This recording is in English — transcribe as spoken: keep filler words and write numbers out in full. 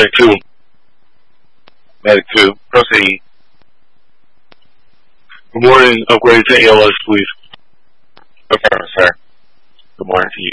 Medic two. Medic two. Proceed. Good morning. Upgrade to A L S, please. Affirmative, sir. Good morning to you.